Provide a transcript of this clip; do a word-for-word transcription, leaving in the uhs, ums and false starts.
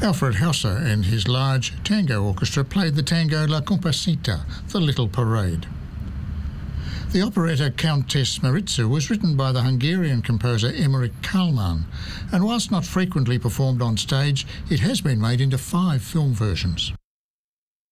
Alfred Hauser and his large tango orchestra played the tango La Comparsita, the Little Parade. The operetta Countess Maritza was written by the Hungarian composer Emmerich Kallmann, and whilst not frequently performed on stage, it has been made into five film versions.